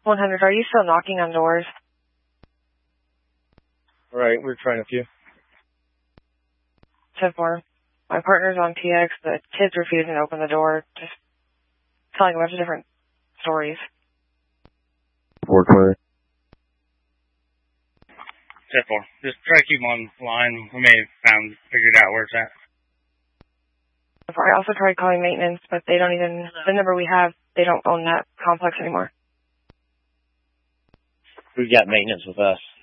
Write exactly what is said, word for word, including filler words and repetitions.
one hundred, are you still knocking on doors? Right, we're trying a few. ten four. My partner's on T X. The kid's refusing to open the door. Just telling a bunch of different stories. four twenty. ten four. Just try to keep him on line. We may have found, figured out where it's at. I also tried calling maintenance, but they don't even, the number we have, they don't own that complex anymore. We've got maintenance with us.